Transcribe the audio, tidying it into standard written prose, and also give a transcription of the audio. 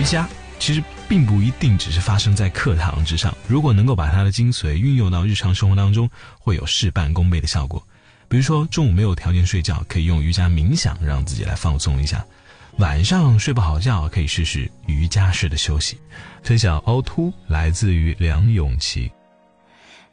瑜伽其实并不一定只是发生在课堂之上，如果能够把它的精髓运用到日常生活当中，会有事半功倍的效果。比如说中午没有条件睡觉，可以用瑜伽冥想让自己来放松一下，晚上睡不好觉，可以试试瑜伽式的休息。分享凹凸来自于梁咏琪。